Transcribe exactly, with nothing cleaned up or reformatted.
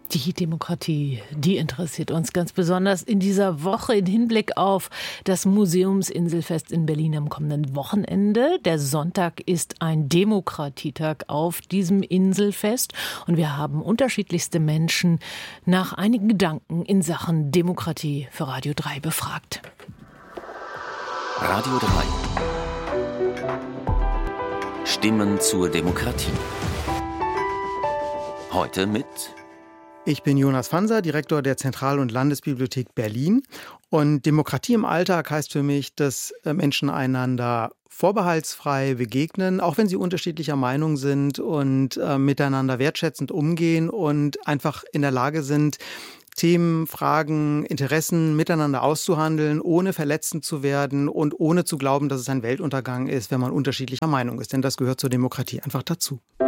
Die Demokratie, die interessiert uns ganz besonders in dieser Woche im Hinblick auf das Museumsinselfest in Berlin am kommenden Wochenende. Der Sonntag ist ein Demokratietag auf diesem Inselfest und wir haben unterschiedlichste Menschen nach einigen Gedanken in Sachen Demokratie für Radio drei befragt. Radio drei. Stimmen zur Demokratie. Heute mit... Ich bin Jonas Fanser, Direktor der Zentral- und Landesbibliothek Berlin. Und Demokratie im Alltag heißt für mich, dass Menschen einander vorbehaltsfrei begegnen, auch wenn sie unterschiedlicher Meinung sind und äh, miteinander wertschätzend umgehen und einfach in der Lage sind, Themen, Fragen, Interessen miteinander auszuhandeln, ohne verletzend zu werden und ohne zu glauben, dass es ein Weltuntergang ist, wenn man unterschiedlicher Meinung ist. Denn das gehört zur Demokratie einfach dazu.